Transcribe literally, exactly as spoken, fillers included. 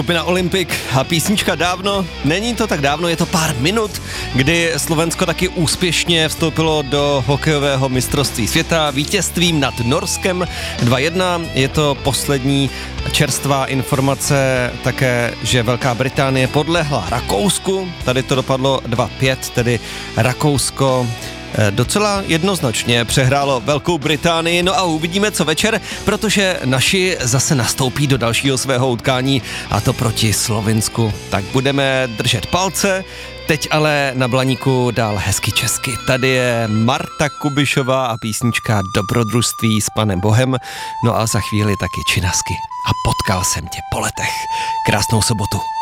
skupina Olympik a písnička Dávno. Není to tak dávno, je to pár minut, kdy Slovensko taky úspěšně vstoupilo do hokejového mistrovství světa vítězstvím nad Norskem dva jedna. Je to poslední čerstvá informace také, že Velká Británie podlehla Rakousku. Tady to dopadlo dva pět, tedy Rakousko docela jednoznačně přehrálo Velkou Británii, no a uvidíme co večer, protože naši zase nastoupí do dalšího svého utkání a to proti Slovinsku. Tak budeme držet palce, teď ale na Blaníku dál hezky česky. Tady je Marta Kubišová a písnička Dobrodružství s Panem Bohem, no a za chvíli taky Činasky. A potkal jsem tě po letech. Krásnou sobotu.